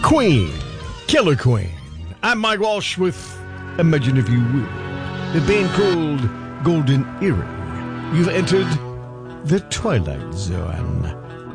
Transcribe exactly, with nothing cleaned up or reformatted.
Queen, Killer Queen. I'm Mike Walsh with Imagine If You Will, a band called Golden Earring. You've entered the Twilight Zone.